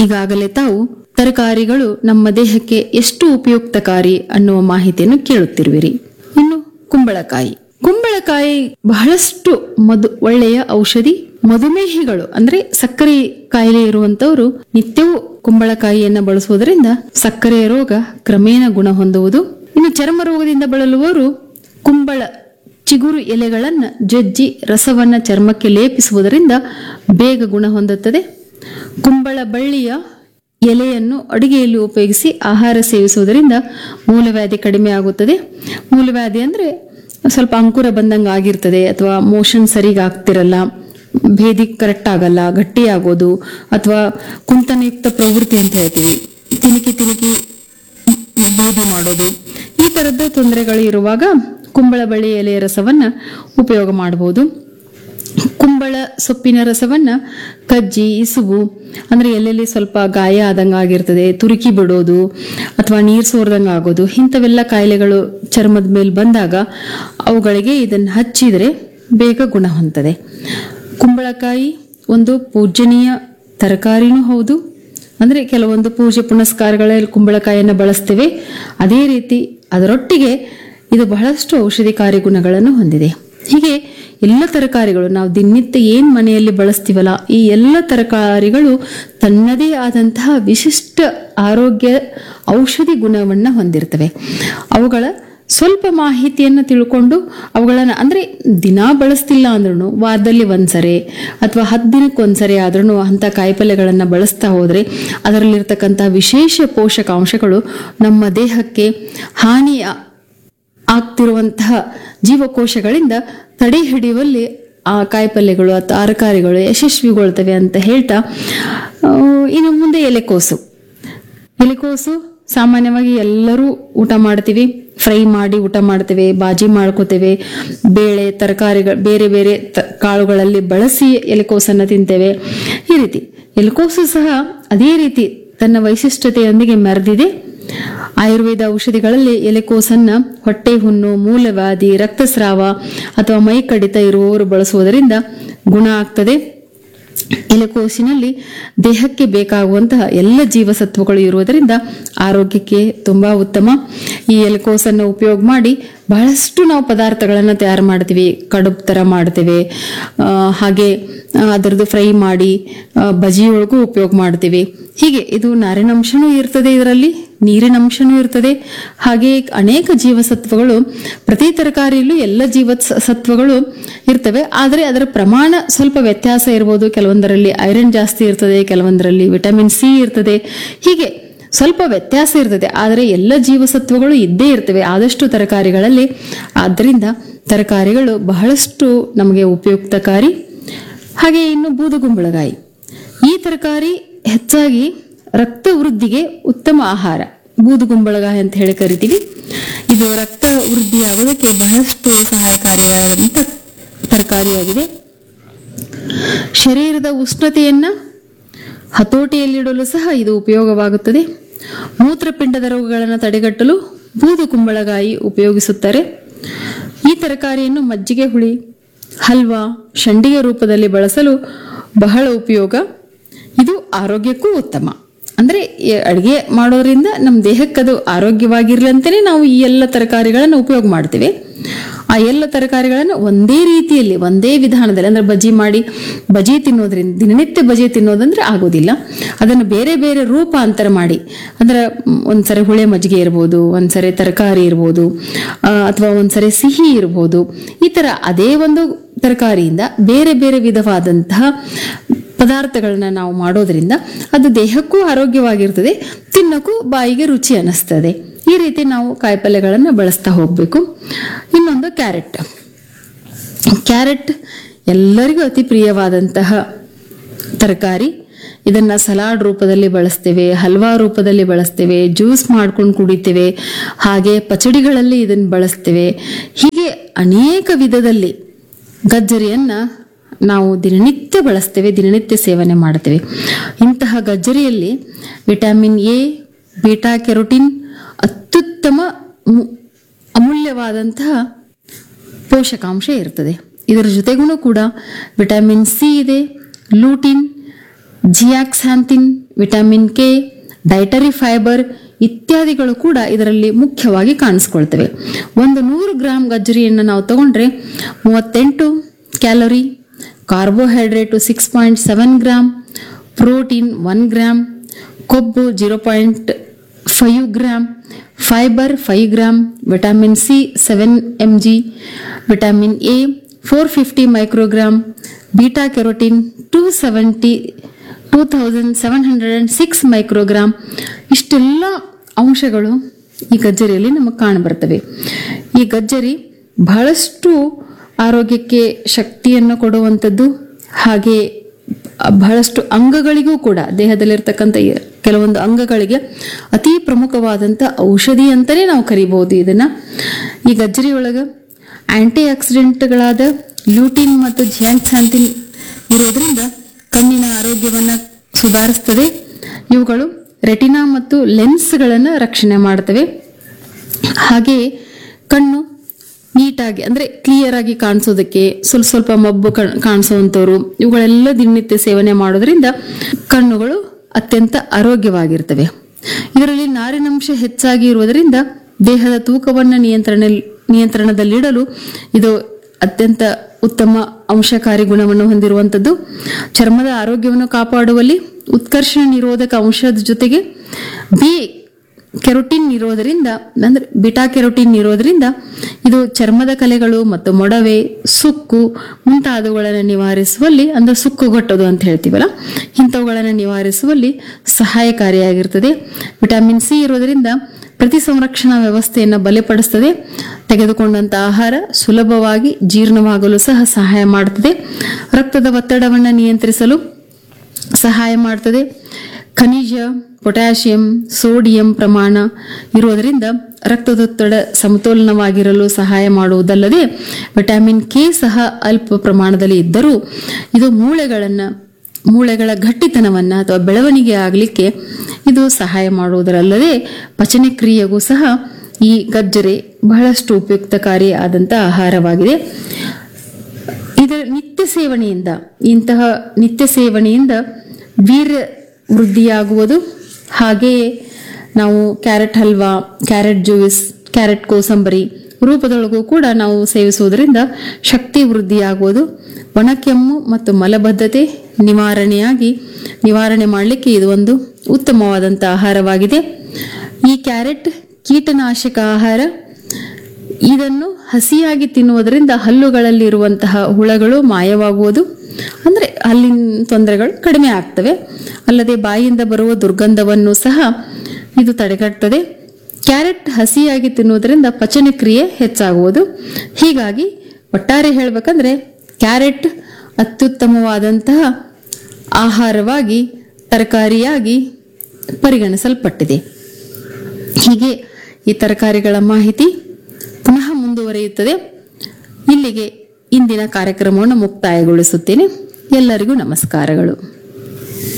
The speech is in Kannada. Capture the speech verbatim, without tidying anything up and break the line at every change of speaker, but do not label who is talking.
ಈಗಾಗಲೇ ತಾವು ತರಕಾರಿಗಳು ನಮ್ಮ ದೇಹಕ್ಕೆ ಎಷ್ಟು ಉಪಯುಕ್ತಕಾರಿ ಅನ್ನುವ ಮಾಹಿತಿಯನ್ನು ಕೇಳುತ್ತಿರುವಿರಿ. ಇನ್ನು ಕುಂಬಳಕಾಯಿ ಕುಂಬಳಕಾಯಿ ಬಹಳಷ್ಟು ಮಧು ಒಳ್ಳೆಯ ಔಷಧಿ. ಮಧುಮೇಹಿಗಳು ಅಂದ್ರೆ ಸಕ್ಕರೆ ಕಾಯಿಲೆ ಇರುವಂತವರು ನಿತ್ಯವೂ ಕುಂಬಳಕಾಯಿಯನ್ನ ಬಳಸುವುದರಿಂದ ಸಕ್ಕರೆಯ ರೋಗ ಕ್ರಮೇಣ ಗುಣ ಹೊಂದುವುದು. ಇನ್ನು ಚರ್ಮ ರೋಗದಿಂದ ಬಳಲುವವರು ಕುಂಬಳ ಚಿಗುರು ಎಲೆಗಳನ್ನ ಜಜ್ಜಿ ರಸವನ್ನ ಚರ್ಮಕ್ಕೆ ಲೇಪಿಸುವುದರಿಂದ ಬೇಗ ಗುಣ ಹೊಂದುತ್ತದೆ. ಕುಂಬಳ ಬಳ್ಳಿಯ ಎಲೆಯನ್ನು ಅಡುಗೆಯಲ್ಲಿ ಉಪಯೋಗಿಸಿ ಆಹಾರ ಸೇವಿಸುವುದರಿಂದ ಮೂಲವ್ಯಾಧಿ ಕಡಿಮೆ ಆಗುತ್ತದೆ. ಮೂಲವ್ಯಾಧಿ ಅಂದ್ರೆ ಸ್ವಲ್ಪ ಅಂಕುರ ಬಂದಂಗೆ ಆಗಿರ್ತದೆ, ಅಥವಾ ಮೋಷನ್ ಸರಿಗೆ ಆಗ್ತಿರಲ್ಲ, ಭೇದಿ ಕರೆಕ್ಟ್ ಆಗಲ್ಲ, ಗಟ್ಟಿ ಆಗೋದು, ಅಥವಾ ಕುಂತನಯುಕ್ತ ಪ್ರವೃತ್ತಿ ಅಂತ ಹೇಳ್ತೀವಿ, ತಿನಿಕಿ ತಿನಿಕಿ ಭೇದಿ ಮಾಡೋದು, ಈ ತರದ ತೊಂದರೆಗಳು ಇರುವಾಗ ಕುಂಬಳ ಬಳ್ಳಿ ಎಲೆಯ ರಸವನ್ನ ಉಪಯೋಗ ಮಾಡಬಹುದು. ಕುಂಬಳ ಸೊಪ್ಪಿನ ರಸವನ್ನ ಕಜ್ಜಿ, ಇಸುಬು ಅಂದ್ರೆ ಎಲ್ಲೆಲ್ಲಿ ಸ್ವಲ್ಪ ಗಾಯ ಆದಂಗ ಆಗಿರ್ತದೆ, ತುರುಕಿ ಬಿಡೋದು ಅಥವಾ ನೀರ್ ಸೋರ್ದಂಗ ಆಗೋದು, ಇಂಥವೆಲ್ಲ ಕಾಯಿಲೆಗಳು ಚರ್ಮದ ಮೇಲೆ ಬಂದಾಗ ಅವುಗಳಿಗೆ ಇದನ್ನು ಹಚ್ಚಿದ್ರೆ ಬೇಗ ಗುಣ ಹೊಂದದೆ. ಕುಂಬಳಕಾಯಿ ಒಂದು ಪೂಜನೀಯ ತರಕಾರಿನೂ ಹೌದು. ಅಂದ್ರೆ ಕೆಲವೊಂದು ಪೂಜೆ ಪುನಸ್ಕಾರಗಳಲ್ಲಿ ಕುಂಬಳಕಾಯಿಯನ್ನು ಬಳಸ್ತೇವೆ. ಅದೇ ರೀತಿ ಅದರೊಟ್ಟಿಗೆ ಇದು ಬಹಳಷ್ಟು ಔಷಧಿಕಾರಿ ಗುಣಗಳನ್ನು ಹೊಂದಿದೆ. ಹೀಗೆ ಎಲ್ಲ ತರಕಾರಿಗಳು ನಾವು ದಿನನಿತ್ಯ ಏನ್ ಮನೆಯಲ್ಲಿ ಬಳಸ್ತೀವಲ್ಲ, ಈ ಎಲ್ಲ ತರಕಾರಿಗಳು ತನ್ನದೇ ಆದಂತಹ ವಿಶಿಷ್ಟ ಆರೋಗ್ಯ ಔಷಧಿ ಗುಣವನ್ನ ಹೊಂದಿರ್ತವೆ. ಅವುಗಳ ಸ್ವಲ್ಪ ಮಾಹಿತಿಯನ್ನು ತಿಳ್ಕೊಂಡು ಅವುಗಳನ್ನ ಅಂದ್ರೆ ದಿನಾ ಬಳಸ್ತಿಲ್ಲ ಅಂದ್ರೂ ವಾರದಲ್ಲಿ ಒಂದ್ಸರಿ ಅಥವಾ ಹತ್ತು ದಿನಕ್ಕೆ ಒಂದ್ಸರಿ ಆದ್ರೂ ಅಂತ ಕಾಯಿಪಲ್ಯಗಳನ್ನ ಬಳಸ್ತಾ ಹೋದ್ರೆ ಅದರಲ್ಲಿರ್ತಕ್ಕಂಥ ವಿಶೇಷ ಪೋಷಕಾಂಶಗಳು ನಮ್ಮ ದೇಹಕ್ಕೆ ಹಾನಿ ಆಗ್ತಿರುವಂತಹ ಜೀವಕೋಶಗಳಿಂದ ತಡೆ ಹಿಡಿಯುವಲ್ಲಿ ಆ ಕಾಯಿಪಲ್ಯಗಳು ಆ ತರಕಾರಿಗಳು ಯಶಸ್ವಿಗೊಳ್ತವೆ ಅಂತ ಹೇಳ್ತಾ, ಇನ್ನು ಮುಂದೆ ಎಲೆಕೋಸು ಎಲೆಕೋಸು ಸಾಮಾನ್ಯವಾಗಿ ಎಲ್ಲರೂ ಊಟ ಮಾಡ್ತೀವಿ. ಫ್ರೈ ಮಾಡಿ ಊಟ ಮಾಡ್ತೇವೆ, ಬಾಜಿ ಮಾಡ್ಕೋತೇವೆ, ಬೇಳೆ ತರಕಾರಿಗಳು ಬೇರೆ ಬೇರೆ ಕಾಳುಗಳಲ್ಲಿ ಬಳಸಿ ಎಲೆಕೋಸನ್ನು ತಿಂತೇವೆ. ಈ ರೀತಿ ಎಲೆಕೋಸು ಸಹ ಅದೇ ರೀತಿ ತನ್ನ ವೈಶಿಷ್ಟ್ಯತೆಯೊಂದಿಗೆ ಮೆರೆದಿದೆ. ಆಯುರ್ವೇದ ಔಷಧಿಗಳಲ್ಲಿ ಎಲೆಕೋಸನ್ನ ಹೊಟ್ಟೆ ಹುಣ್ಣು, ಮೂಲವ್ಯಾಧಿ, ರಕ್ತಸ್ರಾವ ಅಥವಾ ಮೈ ಕಡಿತ ಇರುವವರು ಬಳಸುವುದರಿಂದ ಗುಣ ಆಗ್ತದೆ. ಎಲೆಕೋಸಿನಲ್ಲಿ ದೇಹಕ್ಕೆ ಬೇಕಾಗುವಂತಹ ಎಲ್ಲ ಜೀವಸತ್ವಗಳು ಇರುವುದರಿಂದ ಆರೋಗ್ಯಕ್ಕೆ ತುಂಬಾ ಉತ್ತಮ. ಈ ಎಲೆಕೋಸನ್ನು ಉಪಯೋಗ ಮಾಡಿ ಬಹಳಷ್ಟು ನಾವು ಪದಾರ್ಥಗಳನ್ನು ತಯಾರು ಮಾಡ್ತೀವಿ. ಕಡುಬು ತರ ಮಾಡ್ತೇವೆ, ಹಾಗೆ ಅದರದ್ದು ಫ್ರೈ ಮಾಡಿ ಬಜಿಯೊಳಗೂ ಉಪಯೋಗ ಮಾಡ್ತೀವಿ. ಹೀಗೆ ಇದು ನಾರಿನಂಶನೂ ಇರ್ತದೆ, ಇದರಲ್ಲಿ ನೀರಿನ ಅಂಶನೂ ಇರ್ತದೆ. ಹಾಗೆ ಅನೇಕ ಜೀವಸತ್ವಗಳು ಪ್ರತಿ ತರಕಾರಿಯಲ್ಲೂ ಎಲ್ಲ ಜೀವ ಸತ್ವಗಳು ಇರ್ತವೆ. ಆದರೆ ಅದರ ಪ್ರಮಾಣ ಸ್ವಲ್ಪ ವ್ಯತ್ಯಾಸ ಇರ್ಬೋದು. ಕೆಲವೊಂದರಲ್ಲಿ ಐರನ್ ಜಾಸ್ತಿ ಇರ್ತದೆ, ಕೆಲವೊಂದರಲ್ಲಿ ವಿಟಮಿನ್ ಸಿ ಇರ್ತದೆ. ಹೀಗೆ ಸ್ವಲ್ಪ ವ್ಯತ್ಯಾಸ ಇರ್ತದೆ, ಆದರೆ ಎಲ್ಲ ಜೀವಸತ್ವಗಳು ಇದ್ದೇ ಇರ್ತವೆ ಆದಷ್ಟು ತರಕಾರಿಗಳಲ್ಲಿ. ಆದ್ದರಿಂದ ತರಕಾರಿಗಳು ಬಹಳಷ್ಟು ನಮಗೆ ಉಪಯುಕ್ತಕಾರಿ. ಹಾಗೆ ಇನ್ನು ಬೂದುಗುಂಬಳಕಾಯಿ, ಈ ತರಕಾರಿ ಹೆಚ್ಚಾಗಿ ರಕ್ತ ವೃದ್ಧಿಗೆ ಉತ್ತಮ ಆಹಾರ. ಬೂದುಗುಂಬಳಕಾಯಿ ಅಂತ ಹೇಳಿ ಕರಿತೀವಿ. ಇದು ರಕ್ತ ವೃದ್ಧಿಯಾಗೋದಕ್ಕೆ ಬಹಳಷ್ಟು ಸಹಾಯಕಾರಿಯಾದಂಥ ತರಕಾರಿಯಾಗಿದೆ. ಶರೀರದ ಉಷ್ಣತೆಯನ್ನ ಹತೋಟಿಯಲ್ಲಿಡಲು ಸಹ ಇದು ಉಪಯೋಗವಾಗುತ್ತದೆ. ಮೂತ್ರಪಿಂಡದ ರೋಗಗಳನ್ನು ತಡೆಗಟ್ಟಲು ಬೂದುಗುಂಬಳಕಾಯಿ ಉಪಯೋಗಿಸುತ್ತಾರೆ. ಈ ತರಕಾರಿಯನ್ನು ಮಜ್ಜಿಗೆ ಹುಳಿ, ಹಲ್ವಾ, ಶಂಡಿಗೆ ರೂಪದಲ್ಲಿ ಬಳಸಲು ಬಹಳ ಉಪಯೋಗ. ಇದು ಆರೋಗ್ಯಕ್ಕೂ ಉತ್ತಮ. ಅಂದ್ರೆ ಅಡಿಗೆ ಮಾಡೋದ್ರಿಂದ ನಮ್ಮ ದೇಹಕ್ಕದು ಆರೋಗ್ಯವಾಗಿರ್ಲಿ ಅಂತಾನೆ ನಾವು ಈ ಎಲ್ಲ ತರಕಾರಿಗಳನ್ನು ಉಪಯೋಗ ಮಾಡ್ತೇವೆ. ಆ ಎಲ್ಲ ತರಕಾರಿಗಳನ್ನು ಒಂದೇ ರೀತಿಯಲ್ಲಿ ಒಂದೇ ವಿಧಾನದಲ್ಲಿ ಅಂದ್ರೆ ಬಜಿ ಮಾಡಿ ಬಜಿ ತಿನ್ನೋದ್ರಿಂದ ದಿನನಿತ್ಯ ಬಜಿ ತಿನ್ನೋದಂದ್ರೆ ಆಗೋದಿಲ್ಲ. ಅದನ್ನು ಬೇರೆ ಬೇರೆ ರೂಪಾಂತರ ಮಾಡಿ, ಅಂದ್ರೆ ಒಂದ್ಸರಿ ಹುಳೆ ಮಜ್ಜಿಗೆ ಇರ್ಬೋದು, ಒಂದ್ಸರಿ ತರಕಾರಿ ಇರ್ಬೋದು, ಅಥವಾ ಒಂದ್ಸರಿ ಸಿಹಿ ಇರ್ಬೋದು. ಈ ತರ ಅದೇ ಒಂದು ತರಕಾರಿಯಿಂದ ಬೇರೆ ಬೇರೆ ವಿಧವಾದಂತಹ ಪದಾರ್ಥಗಳನ್ನ ನಾವು ಮಾಡೋದ್ರಿಂದ ಅದು ದೇಹಕ್ಕೂ ಆರೋಗ್ಯವಾಗಿರ್ತದೆ, ತಿನ್ನಕ್ಕೂ ಬಾಯಿಗೆ ರುಚಿ ಅನ್ನಿಸ್ತದೆ. ಈ ರೀತಿ ನಾವು ಕಾಯಿಪಲ್ಯಗಳನ್ನು ಬಳಸ್ತಾ ಹೋಗ್ಬೇಕು. ಇನ್ನೊಂದು ಕ್ಯಾರೆಟ್. ಕ್ಯಾರೆಟ್ ಎಲ್ಲರಿಗೂ ಅತಿ ಪ್ರಿಯವಾದಂತಹ ತರಕಾರಿ. ಇದನ್ನ ಸಲಾಡ್ ರೂಪದಲ್ಲಿ ಬಳಸ್ತೇವೆ, ಹಲ್ವಾ ರೂಪದಲ್ಲಿ ಬಳಸ್ತೇವೆ, ಜ್ಯೂಸ್ ಮಾಡ್ಕೊಂಡು ಕುಡಿತೇವೆ, ಹಾಗೆ ಪಚಡಿಗಳಲ್ಲಿ ಇದನ್ನು ಬಳಸ್ತೇವೆ. ಹೀಗೆ ಅನೇಕ ವಿಧದಲ್ಲಿ ಗಜ್ಜರಿಯನ್ನ ನಾವು ದಿನನಿತ್ಯ ಬಳಸ್ತೇವೆ, ದಿನನಿತ್ಯ ಸೇವನೆ ಮಾಡ್ತೇವೆ. ಇಂತಹ ಗಜ್ಜರಿಯಲ್ಲಿ ವಿಟಮಿನ್ ಎ, ಬೀಟಾ ಕೆರೋಟಿನ್, ಅತ್ಯುತ್ತಮ ಅಮೂಲ್ಯವಾದಂತಹ ಪೋಷಕಾಂಶ ಇರ್ತದೆ. ಇದರ ಜೊತೆಗೂ ಕೂಡ ವಿಟಮಿನ್ ಸಿ ಇದೆ, ಲೂಟಿನ್ ಜಿಯಾಕ್ಸಾಂಥಿನ್, ವಿಟಮಿನ್ ಕೆ, ಡೈಟರಿ ಫೈಬರ್ ಇತ್ಯಾದಿಗಳು ಕೂಡ ಇದರಲ್ಲಿ ಮುಖ್ಯವಾಗಿ ಕಾಣಿಸ್ಕೊಳ್ತವೆ. ಒಂದು ನೂರು ಗ್ರಾಂ ಗಜ್ಜರಿಯನ್ನು ನಾವು ತಗೊಂಡ್ರೆ ಮೂವತ್ತೆಂಟು calorie, carbohydrate six point seven gram, protein one gram, ಕೊಬ್ಬು zero point five gram, fibre five gram, vitamin C seven M G, vitamin A four fifty microgram, beta carotene two seventy two thousand seven hundred and six microgram. ಇಷ್ಟೆಲ್ಲ ಅಂಶಗಳು ಈ ಗಜ್ಜರಿಯಲ್ಲಿ ನಮಗೆ ಕಾಣಬರ್ತವೆ. ಈ ಗಜ್ಜರಿ ಬಹಳಷ್ಟು ಆರೋಗ್ಯಕ್ಕೆ ಶಕ್ತಿಯನ್ನು ಕೊಡುವಂಥದ್ದು, ಹಾಗೆ ಬಹಳಷ್ಟು ಅಂಗಗಳಿಗೂ ಕೂಡ, ದೇಹದಲ್ಲಿರ್ತಕ್ಕಂಥ ಕೆಲವೊಂದು ಅಂಗಗಳಿಗೆ ಅತಿ ಪ್ರಮುಖವಾದಂಥ ಔಷಧಿ ಅಂತಲೇ ನಾವು ಕರಿಬಹುದು ಇದನ್ನ. ಈ ಗಜ್ಜರಿ ಒಳಗೆ ಆಂಟಿ ಆಕ್ಸಿಡೆಂಟ್ಗಳಾದ ಲ್ಯೂಟಿನ್ ಮತ್ತು ಜಿಯಾಕ್ಸಾಂಥಿನ್ ಇರೋದ್ರಿಂದ ಕಣ್ಣಿನ ಆರೋಗ್ಯವನ್ನು ಸುಧಾರಿಸ್ತದೆ. ಇವುಗಳು ರೆಟಿನಾ ಮತ್ತು ಲೆನ್ಸ್ಗಳನ್ನು ರಕ್ಷಣೆ ಮಾಡ್ತವೆ. ಹಾಗೆಯೇ ಕಣ್ಣು ನೀಟಾಗಿ ಅಂದರೆ ಕ್ಲಿಯರ್ ಆಗಿ ಕಾಣಿಸೋದಕ್ಕೆ, ಸ್ವಲ್ಪ ಸ್ವಲ್ಪ ಮಬ್ಬು ಕಾಣಿಸುವಂಥವ್ರು ಇವುಗಳೆಲ್ಲ ದಿನನಿತ್ಯ ಸೇವನೆ ಮಾಡೋದ್ರಿಂದ ಕಣ್ಣುಗಳು ಅತ್ಯಂತ ಆರೋಗ್ಯವಾಗಿರ್ತವೆ. ಇದರಲ್ಲಿ ನಾರಿನಂಶ ಹೆಚ್ಚಾಗಿ ಇರುವುದರಿಂದ ದೇಹದ ತೂಕವನ್ನು ನಿಯಂತ್ರಣ ನಿಯಂತ್ರಣದಲ್ಲಿಡಲು ಇದು ಅತ್ಯಂತ ಉತ್ತಮ ಅಂಶಕಾರಿ ಗುಣವನ್ನು ಹೊಂದಿರುವಂಥದ್ದು. ಚರ್ಮದ ಆರೋಗ್ಯವನ್ನು ಕಾಪಾಡುವಲ್ಲಿ ಉತ್ಕರ್ಷಣ ನಿರೋಧಕ ಅಂಶದ ಜೊತೆಗೆ ಬಿ ಕೆರೋಟಿನ್ ಇರೋದರಿಂದ ಅಂದ್ರೆ ಬಿಟಾ ಕೆರೋಟಿನ್ ಇರೋದ್ರಿಂದ ಇದು ಚರ್ಮದ ಕಲೆಗಳು ಮತ್ತು ಮೊಡವೆ, ಸುಕ್ಕು ಮುಂತಾದವುಗಳನ್ನು ನಿವಾರಿಸುವಲ್ಲಿ, ಅಂದ್ರೆ ಸುಕ್ಕುಗಟ್ಟೋದು ಅಂತ ಹೇಳ್ತೀವಲ್ಲ, ಇಂಥವುಗಳನ್ನು ನಿವಾರಿಸುವಲ್ಲಿ ಸಹಾಯಕಾರಿಯಾಗಿರ್ತದೆ. ವಿಟಮಿನ್ ಸಿ ಇರೋದರಿಂದ ಪ್ರತಿ ಸಂರಕ್ಷಣಾ ವ್ಯವಸ್ಥೆಯನ್ನು ಬಲಪಡಿಸ್ತದೆ. ತೆಗೆದುಕೊಂಡಂತ ಆಹಾರ ಸುಲಭವಾಗಿ ಜೀರ್ಣವಾಗಲು ಸಹ ಸಹಾಯ ಮಾಡುತ್ತದೆ. ರಕ್ತದ ಒತ್ತಡವನ್ನು ನಿಯಂತ್ರಿಸಲು ಸಹಾಯ ಮಾಡುತ್ತದೆ. ಖನಿಜ, ಪೊಟ್ಯಾಷಿಯಂ, ಸೋಡಿಯಂ ಪ್ರಮಾಣ ಇರುವುದರಿಂದ ರಕ್ತದೊತ್ತಡ ಸಮತೋಲನವಾಗಿರಲು ಸಹಾಯ ಮಾಡುವುದಲ್ಲದೆ ವಿಟಮಿನ್ ಕೆ ಸಹ ಅಲ್ಪ ಪ್ರಮಾಣದಲ್ಲಿ ಇದ್ದರೂ ಇದು ಮೂಳೆಗಳನ್ನು ಮೂಳೆಗಳ ಗಟ್ಟಿತನವನ್ನು ಅಥವಾ ಬೆಳವಣಿಗೆ ಆಗಲಿಕ್ಕೆ ಇದು ಸಹಾಯ ಮಾಡುವುದರಲ್ಲದೆ ಪಚನ ಕ್ರಿಯೆಗೂ ಸಹ ಈ ಗಜ್ಜರಿ ಬಹಳಷ್ಟು ಉಪಯುಕ್ತಕಾರಿ ಆದಂಥ ಆಹಾರವಾಗಿದೆ. ಇದರ ನಿತ್ಯ ಸೇವನೆಯಿಂದ ಇಂತಹ ನಿತ್ಯ ಸೇವನೆಯಿಂದ ವೀರ್ಯ ವೃದ್ಧಿಯಾಗುವುದು. ಹಾಗೆಯೇ ನಾವು carrot halwa, carrot juice, carrot ಕೋಸಂಬರಿ ರೂಪದೊಳಗೂ ಕೂಡ ನಾವು ಸೇವಿಸುವುದರಿಂದ ಶಕ್ತಿ ವೃದ್ಧಿಯಾಗುವುದು. ಒಣಕೆಮ್ಮು ಮತ್ತು ಮಲಬದ್ಧತೆ ನಿವಾರಣೆಯಾಗಿ ನಿವಾರಣೆ ಮಾಡಲಿಕ್ಕೆ ಇದು ಒಂದು ಉತ್ತಮವಾದಂಥ ಆಹಾರವಾಗಿದೆ. ಈ ಕ್ಯಾರೆಟ್ ಕೀಟನಾಶಕ ಆಹಾರ. ಇದನ್ನು ಹಸಿಯಾಗಿ ತಿನ್ನುವುದರಿಂದ ಹಲ್ಲುಗಳಲ್ಲಿರುವಂತಹ ಹುಳಗಳು ಮಾಯವಾಗುವುದು, ಅಂದರೆ ಹಲ್ಲಿನ ತೊಂದರೆಗಳು ಕಡಿಮೆ ಆಗ್ತವೆ. ಅಲ್ಲದೆ ಬಾಯಿಯಿಂದ ಬರುವ ದುರ್ಗಂಧವನ್ನು ಸಹ ಇದು ತಡೆಗಟ್ಟುತ್ತದೆ. ಕ್ಯಾರೆಟ್ ಹಸಿಯಾಗಿ ತಿನ್ನುವುದರಿಂದ ಪಚನ ಕ್ರಿಯೆ ಹೆಚ್ಚಾಗುವುದು. ಹೀಗಾಗಿ ಒಟ್ಟಾರೆ ಹೇಳಬೇಕಂದ್ರೆ ಕ್ಯಾರೆಟ್ ಅತ್ಯುತ್ತಮವಾದಂತಹ ಆಹಾರವಾಗಿ, ತರಕಾರಿಯಾಗಿ ಪರಿಗಣಿಸಲ್ಪಟ್ಟಿದೆ. ಹೀಗೆ ಈ ತರಕಾರಿಗಳ ಮಾಹಿತಿ ಪುನಃ ಮುಂದುವರಿಯುತ್ತದೆ. ಇಲ್ಲಿಗೆ ಇಂದಿನ ಕಾರ್ಯಕ್ರಮವನ್ನು ಮುಕ್ತಾಯಗೊಳಿಸುತ್ತೇನೆ. ಎಲ್ಲರಿಗೂ ನಮಸ್ಕಾರಗಳು.